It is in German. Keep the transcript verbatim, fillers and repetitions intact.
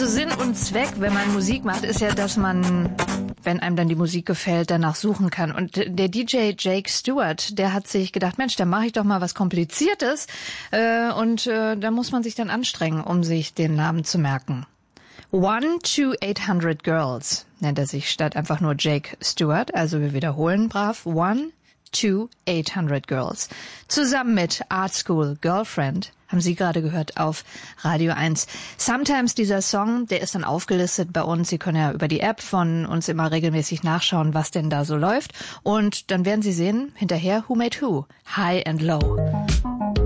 Also Sinn und Zweck, wenn man Musik macht, ist ja, dass man, wenn einem dann die Musik gefällt, danach suchen kann. Und der D J Jake Stewart, der hat sich gedacht, Mensch, da mache ich doch mal was Kompliziertes. Äh, und äh, da muss man sich dann anstrengen, um sich den Namen zu merken. One to eight hundred Girls nennt er sich statt einfach nur Jake Stewart. Also wir wiederholen brav. One to eight hundred Girls. Zusammen mit Art School Girlfriend haben Sie gerade gehört auf Radio eins. Sometimes dieser Song, der ist dann aufgelistet bei uns. Sie können ja über die App von uns immer regelmäßig nachschauen, was denn da so läuft. Und dann werden Sie sehen, hinterher Who Made Who, High and Low.